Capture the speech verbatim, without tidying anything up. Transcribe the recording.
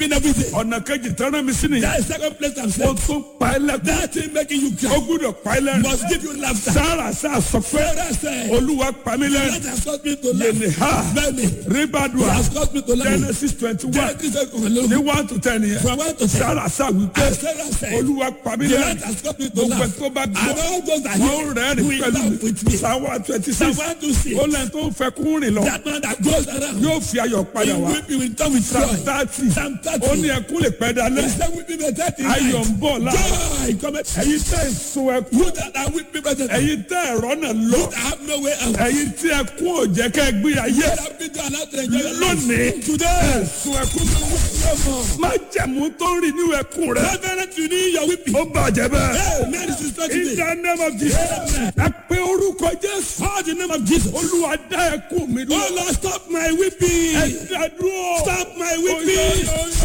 weeping every day. ọ̀nà kejì tẹ́rán mi sí nìyẹn. That is second place I'm ó saying. tún pa ẹ́ lẹ́kùn. That thing making you ó cry gbúdọ̀ pa ẹ́ lẹ́rìn. must give you laughter. sára sá sọ pé Sarah said, olúwa pa mí that lẹ́rìn. has caused me to laugh. yẹnì ha Many. ribadua Has caused me to laugh. genesis twenty one Genesis twenty-one. ní one to ten yẹn. From one to ten. sára sá wípé And Sarah said, olúwa pa mí the lẹ́rìn. Lord has caused me to gbogbo ẹ̀ laugh. tó bá And gbọ́ all those that wọ́n hear rẹ́rìn will pẹ̀lú laugh with me. sáwá twenty Psalm six one to six. ó lẹ́yìn tó ń fẹ́ kún rìn lọ That man that goes around. yóò fi ayọ̀ padà He wá. will be with come with Psalm joy. thirty Psalm thirty. ó ní ẹkún lè pẹ́ dalẹ́. He said weeping may tarry in ayọ̀ night. ń bọ̀ láàárọ̀. Joy cometh. ẹ̀yin tẹ́ ẹ̀ sun ẹkún. You that are weeping may tarry. ẹ̀yin tẹ́ ẹ̀rọ náà lọ. You that have no way out. ẹ̀yin tí ẹkún ò jẹ́ kẹ́ ẹ gbé ayé. You that been allowed to enjoy your life. lónìí Today. sun ẹkún. má jẹ̀mú tó ń rìn nínú ẹkún rẹ. Reverend, you need your weeping. ó bàjẹ́ bẹ́ẹ̀. Hey, man, this is not in today. the name of Jesus. ẹ pé orúkọ Jésù. Call the name of Jesus. olúwa dá ẹkún mi Oh dúró. Lord, stop my weeping. ẹ dá dúró. Stop my weeping.